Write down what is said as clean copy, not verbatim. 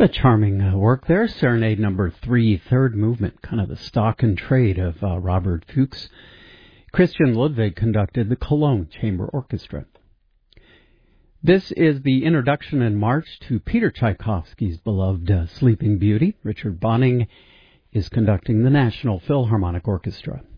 A charming work there, Serenade number 3, third movement, kind of the stock and trade of Robert Fuchs. Christian Ludwig conducted the Cologne Chamber Orchestra. This is the introduction and march to Peter Tchaikovsky's beloved Sleeping Beauty. Richard Bonning is conducting the National Philharmonic Orchestra.